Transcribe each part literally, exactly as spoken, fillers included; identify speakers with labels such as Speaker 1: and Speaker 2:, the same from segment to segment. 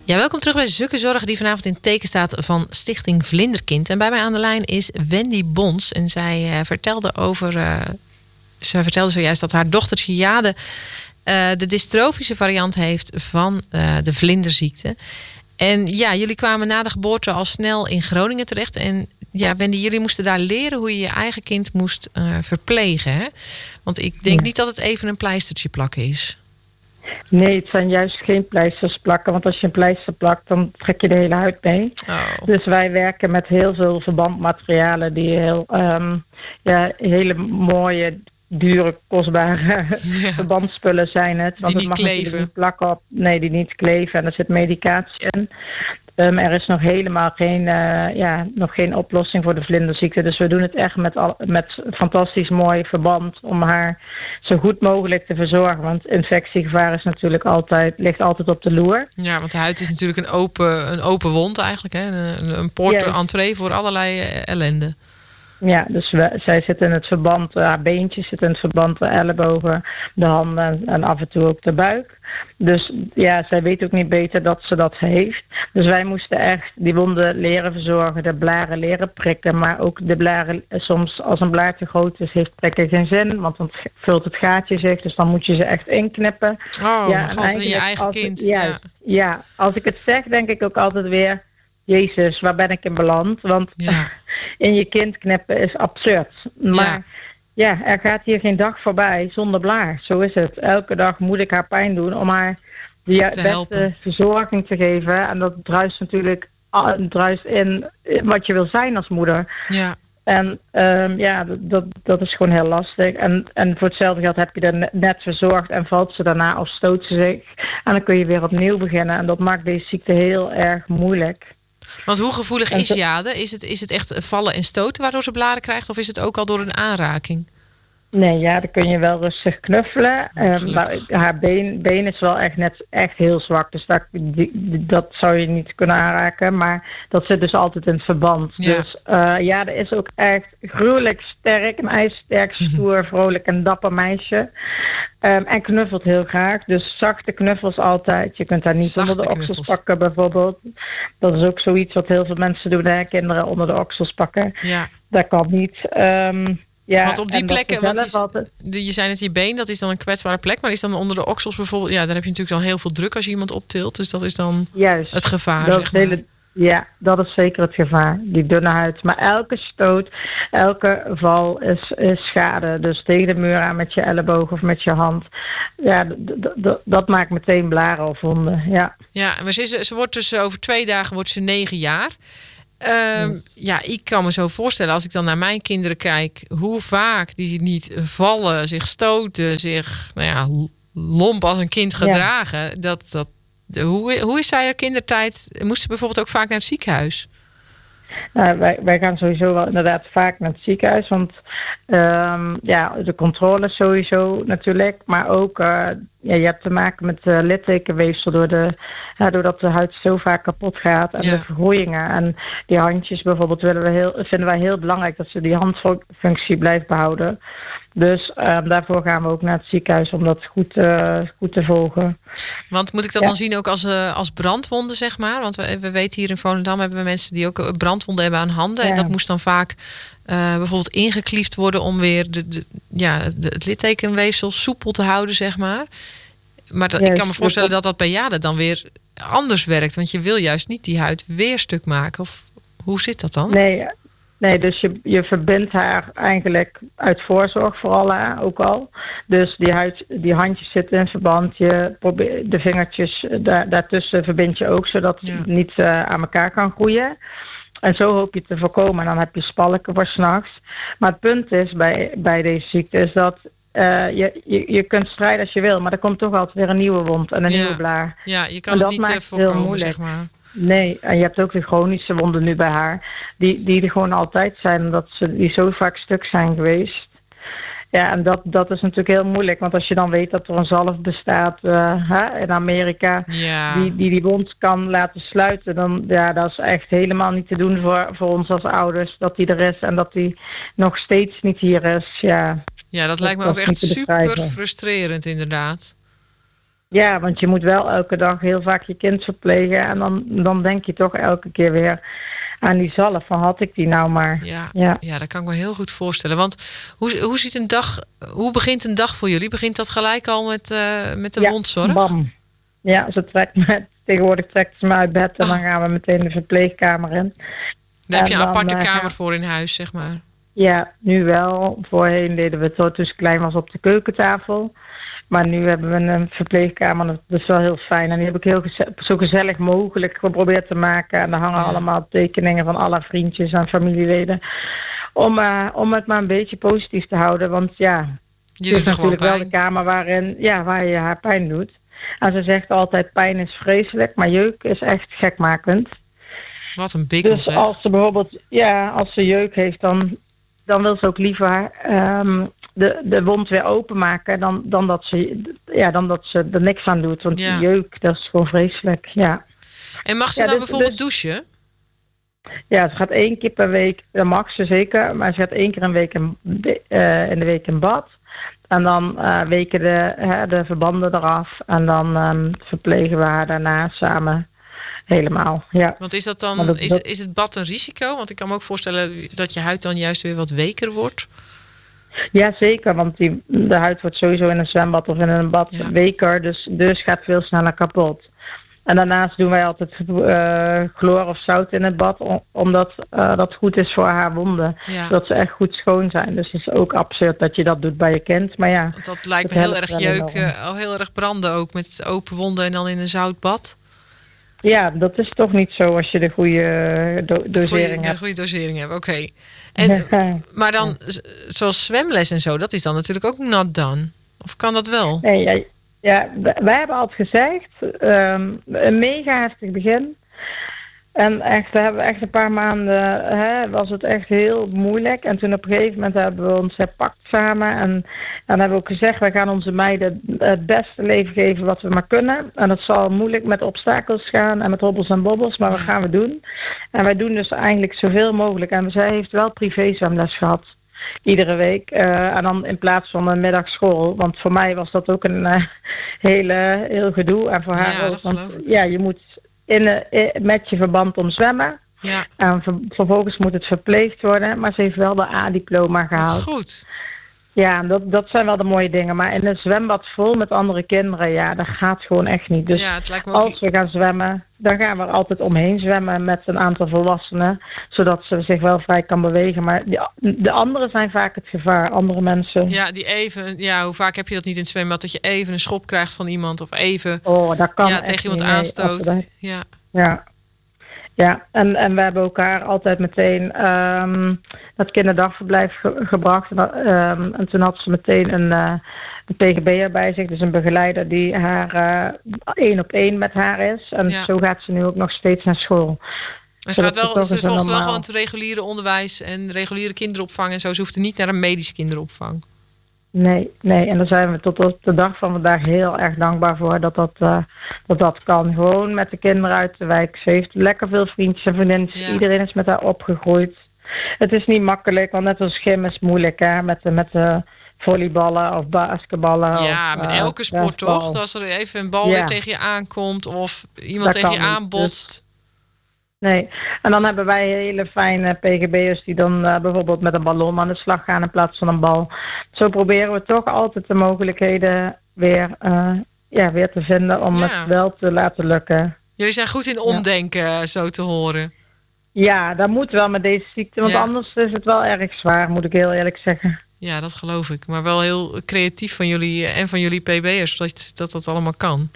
Speaker 1: Ja, welkom terug bij Zukkenzorg, die vanavond in het teken staat van Stichting Vlinderkind. En bij mij aan de lijn is Wendy Bons. En zij uh, vertelde over. Uh, ze vertelde zojuist dat haar dochtertje Jade uh, de dystrofische variant heeft van uh, de vlinderziekte. En ja, jullie kwamen na de geboorte al snel in Groningen terecht. En ja, Wendy, jullie moesten daar leren hoe je je eigen kind moest uh, verplegen. Hè? Want ik denk ja. niet dat het even een pleistertje plakken is.
Speaker 2: Nee, het zijn juist geen pleisters plakken. Want als je een pleister plakt, dan trek je de hele huid mee.
Speaker 1: Oh.
Speaker 2: Dus wij werken met heel veel verbandmaterialen die heel um, ja, hele mooie, dure, kostbare ja. verbandspullen zijn het. Want
Speaker 1: die
Speaker 2: het
Speaker 1: niet
Speaker 2: mag
Speaker 1: kleven.
Speaker 2: Niet plakken op. Nee, die niet kleven. En er zit medicatie in. Um, er is nog helemaal geen, uh, ja, nog geen oplossing voor de vlinderziekte. Dus we doen het echt met, al, met fantastisch mooi verband om haar zo goed mogelijk te verzorgen. Want infectiegevaar is natuurlijk altijd, ligt altijd op de loer.
Speaker 1: Ja, want de huid is natuurlijk een open, een open wond eigenlijk. Hè? Een, een porte-entree voor allerlei ellende.
Speaker 2: Ja, dus we, zij zit in het verband, haar beentjes zitten in het verband, de ellebogen, de handen en, en af en toe ook de buik. Dus ja, zij weet ook niet beter dat ze dat heeft. Dus wij moesten echt die wonden leren verzorgen, de blaren leren prikken. Maar ook de blaren, soms als een blaartje groot is, heeft prikken geen zin. Want dan vult het gaatje zich, dus dan moet je ze echt inknippen.
Speaker 1: Oh, ja, god, en je eigen kind.
Speaker 2: Het, ja, ja. ja, als ik het zeg, denk ik ook altijd weer, Jezus, waar ben ik in beland? Want
Speaker 1: ja.
Speaker 2: in je kind knippen is absurd. Maar ja. ja, er gaat hier geen dag voorbij zonder blaar. Zo is het. Elke dag moet ik haar pijn doen om haar de beste helpen. verzorging te geven. En dat druist natuurlijk druist in wat je wil zijn als moeder.
Speaker 1: Ja.
Speaker 2: En um, ja, dat, dat is gewoon heel lastig. En, en voor hetzelfde geld heb je er net verzorgd en valt ze daarna of stoot ze zich. En dan kun je weer opnieuw beginnen. En dat maakt deze ziekte heel erg moeilijk.
Speaker 1: Want hoe gevoelig is Jade? Is het, is het echt vallen en stoten waardoor ze blaren krijgt? Of is het ook al door een aanraking?
Speaker 2: Nee, ja, dan kun je wel rustig knuffelen.
Speaker 1: Oh,
Speaker 2: um, maar haar been, been is wel echt net echt heel zwak. Dus dat, die, dat zou je niet kunnen aanraken. Maar dat zit dus altijd in het verband.
Speaker 1: Ja.
Speaker 2: Dus uh, ja, er is ook echt gruwelijk sterk. Een ijzersterk, stoer, vrolijk en dapper meisje. Um, en knuffelt heel graag. Dus zachte knuffels altijd. Je kunt haar niet zachte onder de oksels knuffels. pakken bijvoorbeeld. Dat is ook zoiets wat heel veel mensen doen. Hè? Kinderen onder de oksels pakken.
Speaker 1: Ja.
Speaker 2: Dat kan niet. Um, Ja,
Speaker 1: want op die plekken, wat is,
Speaker 2: altijd...
Speaker 1: je zei net je been, dat is dan een kwetsbare plek. Maar is dan onder de oksels bijvoorbeeld, ja, daar heb je natuurlijk dan heel veel druk als je iemand optilt. Dus dat is dan
Speaker 2: Juist,
Speaker 1: het gevaar,
Speaker 2: dat
Speaker 1: zeg maar. Hele,
Speaker 2: ja, dat is zeker het gevaar, die dunne huid. Maar elke stoot, elke val is, is schade. Dus tegen de muur aan met je elleboog of met je hand. Ja, d- d- d- dat maakt meteen blaren of wonden, ja.
Speaker 1: Ja, maar ze, is, ze wordt dus over twee dagen wordt ze negen jaar. Um, ja, ik kan me zo voorstellen als ik dan naar mijn kinderen kijk, hoe vaak die niet vallen, zich stoten, zich nou ja, lomp als een kind gedragen. Ja. Dat, dat, de, hoe, hoe is zij haar kindertijd? Moest ze bijvoorbeeld ook vaak naar het ziekenhuis?
Speaker 2: Nou, wij, wij gaan sowieso wel inderdaad vaak naar het ziekenhuis. Want um, ja, de controle sowieso natuurlijk. Maar ook, uh, ja, je hebt te maken met uh, littekenweefsel. Door de, uh, doordat de huid zo vaak kapot gaat. En ja. de vergroeien. En die handjes bijvoorbeeld willen we heel, vinden wij heel belangrijk. Dat ze die handfunctie blijft behouden. Dus um, daarvoor gaan we ook naar het ziekenhuis om dat goed, uh, goed te volgen.
Speaker 1: Want moet ik dat ja. dan zien ook als, uh, als brandwonden, zeg maar? Want we, we weten hier in Volendam hebben we mensen die ook brandwonden hebben aan handen. Ja. En dat moest dan vaak uh, bijvoorbeeld ingekliefd worden om weer de, de, ja, de, het littekenweefsel soepel te houden, zeg maar. Maar dat, ja, ik kan me voorstellen dat dat bij Jade dan weer anders werkt. Want je wil juist niet die huid weer stuk maken. Of hoe zit dat dan?
Speaker 2: Nee, Nee, dus je, je verbindt haar eigenlijk uit voorzorg vooral hè, ook al. Dus die, huid, die handjes zitten in verband. Je probeert de vingertjes daar, daartussen verbind je ook, zodat ja. het niet uh, aan elkaar kan groeien. En zo hoop je te voorkomen. En dan heb je spalken voor 's nachts. Maar het punt is bij, bij deze ziekte is dat uh, je, je, je kunt strijden als je wil, maar er komt toch altijd weer een nieuwe wond en een ja. nieuwe blaar.
Speaker 1: Ja, je kan en het niet uh, voorkomen, zeg maar.
Speaker 2: Nee, en je hebt ook de chronische wonden nu bij haar. Die, die er gewoon altijd zijn, omdat ze die zo vaak stuk zijn geweest. Ja, en dat, dat is natuurlijk heel moeilijk. Want als je dan weet dat er een zalf bestaat uh, hè, in Amerika...
Speaker 1: Ja.
Speaker 2: Die, die die wond kan laten sluiten... dan ja, dat is echt helemaal niet te doen voor, voor ons als ouders... dat die er is en dat die nog steeds niet hier is. Ja,
Speaker 1: ja dat, dat lijkt me ook echt super frustrerend inderdaad.
Speaker 2: Ja, want je moet wel elke dag heel vaak je kind verplegen. En dan, dan denk je toch elke keer weer aan die zalf. Van had ik die nou maar.
Speaker 1: Ja,
Speaker 2: ja.
Speaker 1: ja, dat kan ik me heel goed voorstellen. Want hoe, hoe ziet een dag, hoe begint een dag voor jullie? Begint dat gelijk al met, uh, met de
Speaker 2: ja,
Speaker 1: wondzorg?
Speaker 2: Bam. Ja, ze trekt me, tegenwoordig trekt ze me uit bed en oh. dan gaan we meteen de verpleegkamer in.
Speaker 1: Daar heb je een dan, aparte uh, kamer ja. voor in huis, zeg maar.
Speaker 2: Ja, nu wel. Voorheen deden we het zo toen ze klein was op de keukentafel. Maar nu hebben we een verpleegkamer. Dat is wel heel fijn. En die heb ik heel geze- zo gezellig mogelijk geprobeerd te maken. En daar hangen ja. allemaal tekeningen van alle vriendjes en familieleden. Om, uh, om het maar een beetje positief te houden. Want ja,
Speaker 1: je
Speaker 2: het is natuurlijk wel de kamer waarin, ja, waar je haar pijn doet. En ze zegt altijd, pijn is vreselijk. Maar jeuk is echt gekmakend.
Speaker 1: Wat een bikkel,
Speaker 2: Dus als ze bijvoorbeeld, ja, als ze jeuk heeft, dan, dan wil ze ook liever um, de, de wond weer openmaken dan, dan, dat ze, ja, dan dat ze er niks aan doet. Want ja. jeuk, dat is gewoon vreselijk, ja.
Speaker 1: En mag ze
Speaker 2: ja,
Speaker 1: dan
Speaker 2: dus,
Speaker 1: bijvoorbeeld
Speaker 2: dus,
Speaker 1: douchen?
Speaker 2: Ja, ze gaat één keer per week, dat mag ze zeker, maar ze gaat één keer een week in, uh, in de week in bad. En dan uh, weken de, uh, de verbanden eraf en dan um, verplegen we haar daarna samen. Helemaal, ja.
Speaker 1: Want is dat dan, dat, is, dat... is het bad een risico? Want ik kan me ook voorstellen dat je huid dan juist weer wat weker wordt.
Speaker 2: Ja, zeker. Want die, de huid wordt sowieso in een zwembad of in een bad ja. weker. Dus, dus gaat veel sneller kapot. En daarnaast doen wij altijd uh, chloor of zout in het bad. Om, omdat uh, dat goed is voor haar wonden. Ja. Dat ze echt goed schoon zijn. Dus het is ook absurd dat je dat doet bij je kind. Maar ja,
Speaker 1: dat lijkt me heel erg jeuk. Uh, al heel erg branden ook met open wonden en dan in een zout bad.
Speaker 2: Ja, dat is toch niet zo als je de goede do- dosering
Speaker 1: goeie,
Speaker 2: hebt.
Speaker 1: De goede dosering hebt, oké. Okay. Maar dan, ja. zoals zwemles en zo, dat is dan natuurlijk ook not done. Of kan dat wel?
Speaker 2: Nee, ja, ja wij hebben altijd gezegd, um, een mega heftig begin. En echt, we hebben echt een paar maanden, hè, was het echt heel moeilijk. En toen op een gegeven moment hebben we ons herpakt samen. En, en dan hebben we ook gezegd, wij gaan onze meiden het beste leven geven wat we maar kunnen. En dat zal moeilijk met obstakels gaan en met hobbels en bobbels, maar dat gaan we doen. En wij doen dus eigenlijk zoveel mogelijk. En zij heeft wel privé-zwemles gehad. Iedere week. Uh, en dan in plaats van een middagschool. Want voor mij was dat ook een uh, hele, heel gedoe. En voor
Speaker 1: ja,
Speaker 2: haar ook. Want
Speaker 1: ik.
Speaker 2: ja, je moet in, in, met je verband om zwemmen.
Speaker 1: Ja.
Speaker 2: En ver, vervolgens moet het verpleegd worden. Maar ze heeft wel de A-diploma gehaald.
Speaker 1: Dat is goed.
Speaker 2: Ja, dat, dat zijn wel de mooie dingen. Maar in een zwembad vol met andere kinderen, ja, dat gaat gewoon echt niet. Dus
Speaker 1: ja, het lijkt me ook...
Speaker 2: als we gaan zwemmen, dan gaan we er altijd omheen zwemmen met een aantal volwassenen. Zodat ze zich wel vrij kan bewegen. Maar die, de anderen zijn vaak het gevaar, andere mensen.
Speaker 1: Ja, die even, ja, hoe vaak heb je dat niet in het zwembad? Dat je even een schop krijgt van iemand of even
Speaker 2: oh, dat kan
Speaker 1: ja, tegen iemand
Speaker 2: niet,
Speaker 1: aanstoot.
Speaker 2: Nee,
Speaker 1: ja.
Speaker 2: ja. Ja, en, en we hebben elkaar altijd meteen um, naar het kinderdagverblijf ge- gebracht. En, um, en toen had ze meteen een, uh, een P G B'er bij zich, dus een begeleider die haar uh, één op één met haar is. En ja. zo gaat ze nu ook nog steeds naar school.
Speaker 1: En ze, gaat wel, ze volgt wel gewoon het reguliere onderwijs en reguliere kinderopvang en zo. Ze hoeft niet naar een medische kinderopvang.
Speaker 2: Nee, nee, en daar zijn we tot op de dag van vandaag heel erg dankbaar voor dat dat, uh, dat, dat kan. Gewoon met de kinderen uit de wijk. Ze heeft lekker veel vriendjes en vriendinnetjes. Ja. Iedereen is met haar opgegroeid. Het is niet makkelijk, want net als gym is het moeilijk, hè. Met de, met de volleyballen of basketballen.
Speaker 1: Ja,
Speaker 2: of,
Speaker 1: met
Speaker 2: uh,
Speaker 1: elke sport
Speaker 2: baseball.
Speaker 1: toch? Als er even een bal
Speaker 2: ja.
Speaker 1: weer tegen je aankomt of iemand dat tegen je aanbotst. Dus...
Speaker 2: Nee, en dan hebben wij hele fijne P G B'ers die dan uh, bijvoorbeeld met een ballon aan de slag gaan in plaats van een bal. Zo proberen we toch altijd de mogelijkheden weer, uh, ja, weer te vinden om ja. het wel te laten lukken.
Speaker 1: Jullie zijn goed in omdenken, ja. zo te horen.
Speaker 2: Ja, dat moet wel met deze ziekte, want ja. anders is het wel erg zwaar, moet ik heel eerlijk zeggen.
Speaker 1: Ja, dat geloof ik. Maar wel heel creatief van jullie en van jullie P B'ers, dat dat, dat allemaal kan.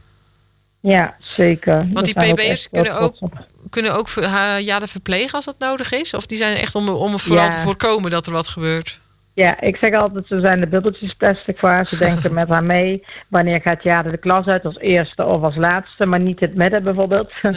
Speaker 2: Ja, zeker.
Speaker 1: Want die P B'ers kunnen ook, kunnen ook ja, de verplegen als dat nodig is? Of die zijn echt om, om vooral ja. te voorkomen dat er wat gebeurt?
Speaker 2: Ja, ik zeg altijd, ze zijn de bubbeltjes plastic voor haar. Ze denken met haar mee. Wanneer gaat Jade de klas uit als eerste of als laatste, maar niet het midden bijvoorbeeld. Nee.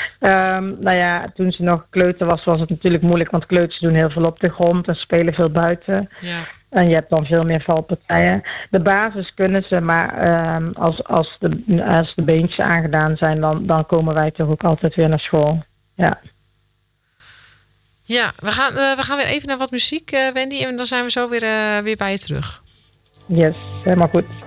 Speaker 2: um, nou ja, toen ze nog kleuter was, was het natuurlijk moeilijk, want kleuters doen heel veel op de grond en spelen veel buiten.
Speaker 1: Ja.
Speaker 2: En je hebt dan veel meer valpartijen. De basis kunnen ze, maar um, als, als, de, als de beentjes aangedaan zijn, dan, dan komen wij toch ook altijd weer naar school. Ja.
Speaker 1: Ja, we gaan, uh, we gaan weer even naar wat muziek, uh, Wendy. En dan zijn we zo weer, uh, weer bij je terug.
Speaker 2: Yes, helemaal goed.